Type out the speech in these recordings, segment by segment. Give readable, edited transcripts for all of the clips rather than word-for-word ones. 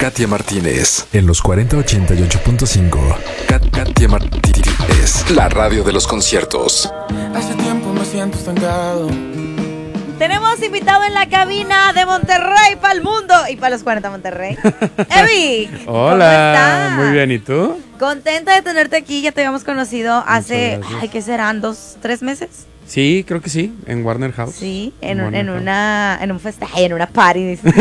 Katia Martínez en los 4088.5. Katia Martínez, la radio de los conciertos. Hace tiempo me siento estancado. Tenemos invitado en la cabina de Monterrey para el mundo y para los 40 Monterrey. Evi, Hola, ¿cómo estás? muy bien, ¿y tú? Contenta de tenerte aquí, ya te habíamos conocido hace, ¿qué serán? ¿2-3 meses? Sí, creo que sí, en Warner House. Sí, en un festejo, en una party. Dice.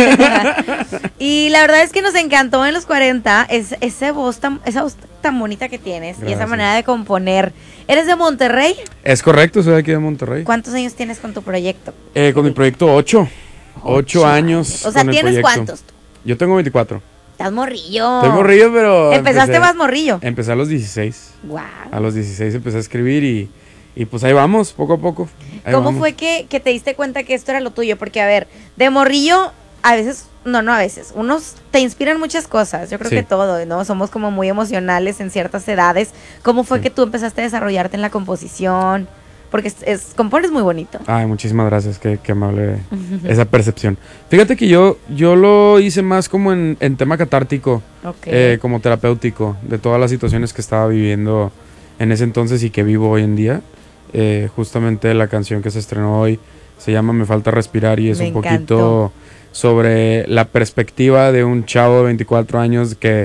Y la verdad es que nos encantó en los 40 esa voz tan bonita que tienes. Gracias. Y esa manera de componer. ¿Eres de Monterrey? Es correcto, soy de aquí de Monterrey. ¿Cuántos años tienes con tu proyecto? Con mi proyecto 8 años. O sea, ¿tienes cuántos? Yo tengo 24. Estás morrillo. Estoy morrillo, pero... ¿Empezaste más morrillo? Empecé a los 16. Wow. A los 16 empecé a escribir y pues ahí vamos, poco a poco. ¿Cómo fue que te diste cuenta que esto era lo tuyo? Porque, a ver, de morrillo, a veces, no a veces, unos te inspiran muchas cosas, yo creo que todo, ¿no? Somos como muy emocionales en ciertas edades. ¿Cómo fue que tú empezaste a desarrollarte en la composición? Porque compones muy bonito. Ay, muchísimas gracias, qué amable esa percepción. Fíjate que yo lo hice más como en tema catártico, como terapéutico, de todas las situaciones que estaba viviendo en ese entonces y que vivo hoy en día. Justamente la canción que se estrenó hoy se llama Me Falta Respirar y es un poquito sobre la perspectiva de un chavo de 24 años que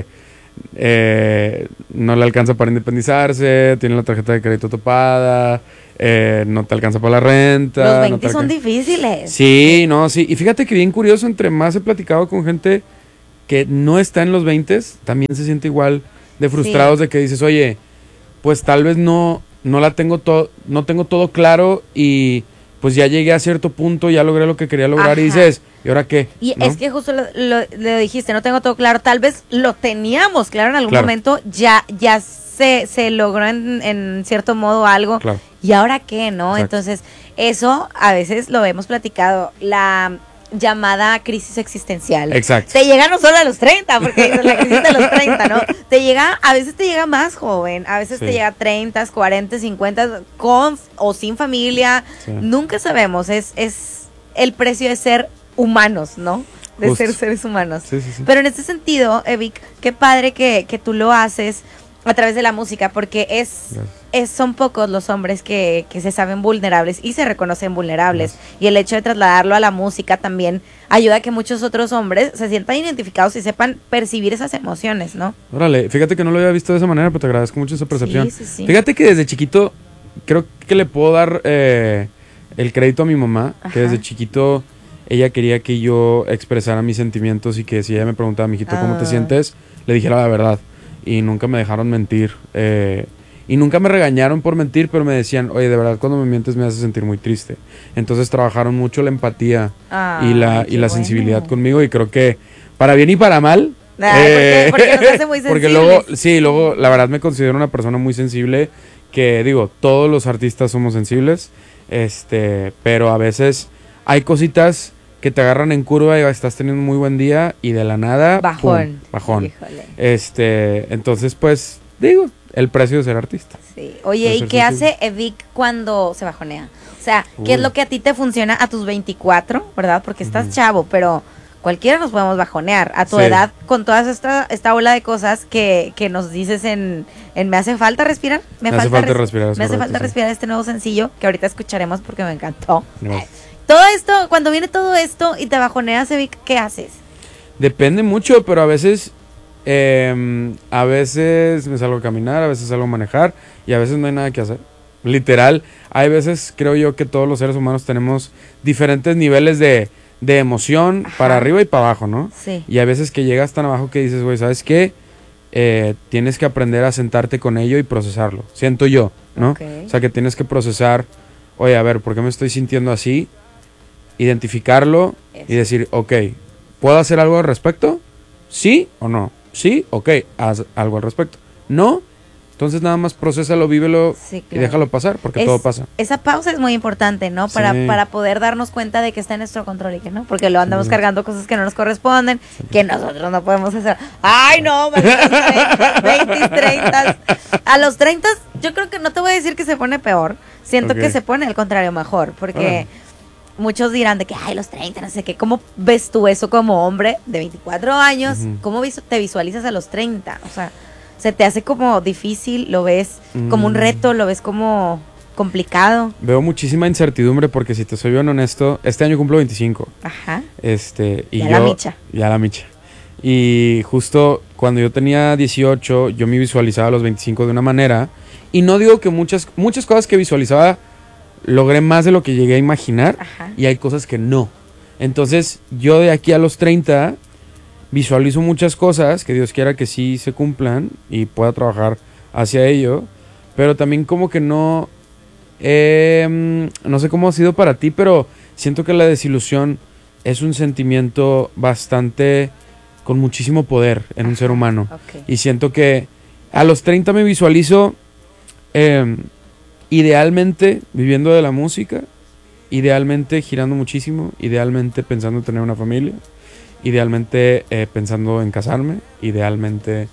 no le alcanza para independizarse, tiene la tarjeta de crédito topada, no te alcanza para la renta. Los 20 son difíciles. Sí, y fíjate que bien curioso, entre más he platicado con gente que no está en los 20, también se siente igual de frustrados de que dices, oye, pues tal vez no tengo todo claro y pues ya llegué a cierto punto, ya logré lo que quería lograr. Y dices, ¿y ahora qué? Y ¿no? Es que justo lo dijiste, no tengo todo claro, tal vez lo teníamos claro en algún momento, ya se logró en cierto modo algo, ¿y ahora qué? ¿No? Exacto. Entonces, eso a veces lo hemos platicado, la llamada crisis existencial. Exacto. Te llega no solo a los 30, porque es la crisis de los 30, ¿no? A veces te llega más joven, a veces te llega a 30, 40, 50, con o sin familia. Sí. Nunca sabemos, es el precio de ser humanos, ¿no? De ser seres humanos. Sí. Pero en este sentido, Evic, qué padre que tú lo haces a través de la música, porque son pocos los hombres que se saben vulnerables y se reconocen vulnerables. Y el hecho de trasladarlo a la música también ayuda a que muchos otros hombres se sientan identificados y sepan percibir esas emociones, ¿no? Órale, fíjate que no lo había visto de esa manera, pero te agradezco mucho esa percepción. Sí. Fíjate que desde chiquito, creo que le puedo dar el crédito a mi mamá, que desde chiquito ella quería que yo expresara mis sentimientos y que si ella me preguntaba, mijito, ¿cómo te sientes? Le dijera la verdad. Y nunca me dejaron mentir. Y nunca me regañaron por mentir, pero me decían, oye, de verdad, cuando me mientes me hace sentir muy triste. Entonces trabajaron mucho la empatía y la sensibilidad conmigo. Y creo que para bien y para mal. Porque nos hace muy sensibles. Porque luego, la verdad me considero una persona muy sensible. Que digo, todos los artistas somos sensibles. Pero a veces hay cositas que te agarran en curva y estás teniendo un muy buen día y de la nada bajón. Híjole. Entonces pues digo, el precio de ser artista. Sí. Oye, ¿y qué hace Evic cuando se bajonea? O sea, ¿qué es lo que a ti te funciona a tus 24, verdad? Porque estás chavo, pero cualquiera nos podemos bajonear a tu edad con toda esta ola de cosas que nos dices en Me hace falta respirar. Me hace falta respirar este nuevo sencillo que ahorita escucharemos porque me encantó. Todo esto, cuando viene todo esto y te bajoneas, Evic, ¿qué haces? Depende mucho, pero a veces me salgo a caminar, a veces salgo a manejar y a veces no hay nada que hacer. Literal, hay veces creo yo que todos los seres humanos tenemos diferentes niveles de emoción para arriba y para abajo, ¿no? Sí. Y hay veces que llegas tan abajo que dices, güey, ¿sabes qué? Tienes que aprender a sentarte con ello y procesarlo. Siento yo, ¿no? O sea, que tienes que procesar, oye, a ver, ¿por qué me estoy sintiendo así? Identificarlo y decir, ok, ¿puedo hacer algo al respecto? ¿Sí o no? Sí, ok, haz algo al respecto. ¿No? Entonces nada más procésalo, vívelo y déjalo pasar, porque todo pasa. Esa pausa es muy importante, ¿no? Para poder darnos cuenta de que está en nuestro control y que no, porque lo andamos cargando cosas que no nos corresponden, que nosotros no podemos hacer. ¡Ay, no! 20, 30. A los 30, yo creo que no te voy a decir que se pone peor. Siento que se pone al contrario mejor, porque muchos dirán de que, ay, los 30, no sé qué. ¿Cómo ves tú eso como hombre de 24 años? ¿Cómo te visualizas a los 30? O sea, ¿se te hace como difícil? ¿Lo ves como un reto? ¿Lo ves como complicado? Veo muchísima incertidumbre porque, si te soy bien honesto, este año cumplo 25. Ajá. Y ya la micha. Ya la micha. Y justo cuando yo tenía 18, yo me visualizaba a los 25 de una manera. Y no digo que muchas cosas que visualizaba logré más de lo que llegué a imaginar. Ajá. Y hay cosas que no. Entonces, yo de aquí a los 30 visualizo muchas cosas que Dios quiera que sí se cumplan y pueda trabajar hacia ello. Pero también como que no sé cómo ha sido para ti, pero siento que la desilusión es un sentimiento bastante con muchísimo poder en un ser humano. Okay. Y siento que a los 30 me visualizo idealmente viviendo de la música, idealmente girando muchísimo, idealmente pensando en tener una familia, idealmente pensando en casarme, idealmente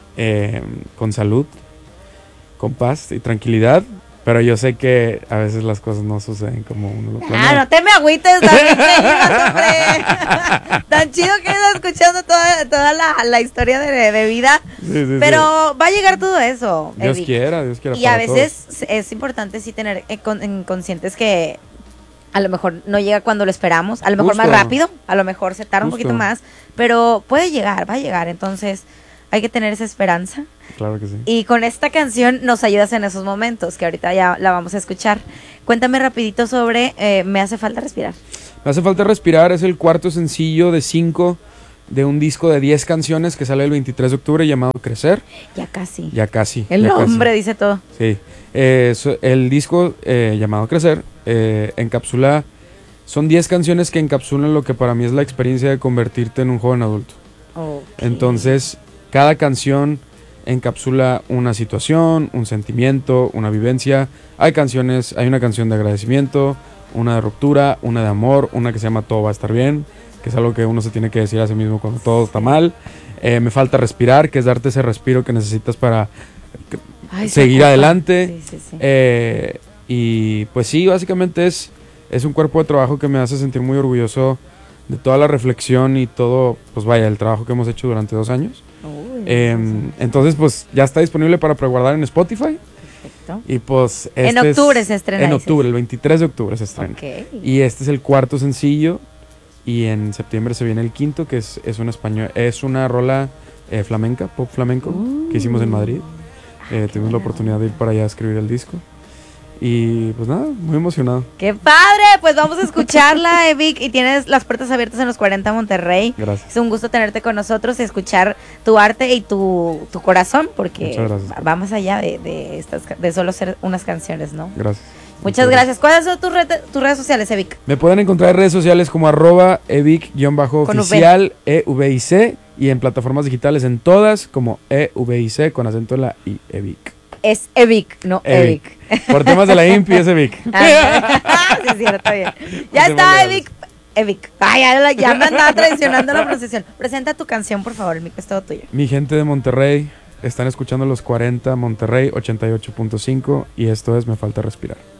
con salud, con paz y tranquilidad. Pero yo sé que a veces las cosas no suceden como uno lo planea. No te me agüites, también te ibas, hombre. Tan chido que estás escuchando toda la historia de vida. Sí, pero va a llegar todo eso. Dios Evic. quiera. Y a veces es importante sí tener conscientes que a lo mejor no llega cuando lo esperamos. A lo mejor más rápido, a lo mejor se tarda un poquito más. Pero puede llegar, va a llegar. Entonces hay que tener esa esperanza. Claro que sí. Y con esta canción nos ayudas en esos momentos, que ahorita ya la vamos a escuchar. Cuéntame rapidito sobre Me hace falta respirar. Me hace falta respirar es el cuarto sencillo de 5 de un disco de 10 canciones que sale el 23 de octubre llamado Crecer. Ya casi. Ya casi. El nombre dice todo. Sí. El disco llamado Crecer encapsula... Son 10 canciones que encapsulan lo que para mí es la experiencia de convertirte en un joven adulto. Okay. Entonces, cada canción encapsula una situación, un sentimiento, una vivencia. Hay una canción de agradecimiento, una de ruptura, una de amor, una que se llama Todo va a estar bien, que es algo que uno se tiene que decir a sí mismo cuando todo está mal. Me falta respirar, que es darte ese respiro que necesitas para seguir adelante. Sí. Y pues sí, básicamente es un cuerpo de trabajo que me hace sentir muy orgulloso de toda la reflexión y todo, pues vaya, el trabajo que hemos hecho durante 2 años. Entonces, pues ya está disponible para preguardar en Spotify. Perfecto. Y pues en octubre se estrena. En octubre, el 23 de octubre se estrena. Okay. Y este es el cuarto sencillo. Y en septiembre se viene el quinto, que es una rola flamenca, pop flamenco, que hicimos en Madrid. Tuvimos la oportunidad de ir para allá a escribir el disco. Y pues nada, muy emocionado. ¡Qué padre! Pues vamos a escucharla, Evic. Y tienes las puertas abiertas en los 40 Monterrey. Gracias. Es un gusto tenerte con nosotros y escuchar tu arte y tu corazón, porque va más allá de solo ser unas canciones, ¿no? Gracias. Muchas gracias. ¿Cuáles son tus redes sociales, Evic? Me pueden encontrar en redes sociales como @evic_oficial, EVIC, y en plataformas digitales en todas como EVIC con acento en la I, Evic. Es Evic, no Evic. Por temas de la INPI es Evic. Sí, es cierto, bien. Ya está, Evic. Ay, ya me andaba traicionando la pronunciación. Presenta tu canción, por favor, el mic es todo tuyo. Mi gente de Monterrey, están escuchando los 40 Monterrey 88.5 y esto es Me falta respirar.